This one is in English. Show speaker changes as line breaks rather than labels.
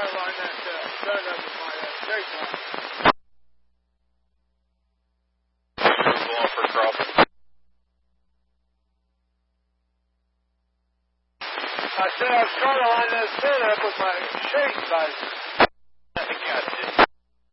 started on that turnip with my brake line.
Going for crossing.
I said I started on that turnip with my shake visor.
I gotcha.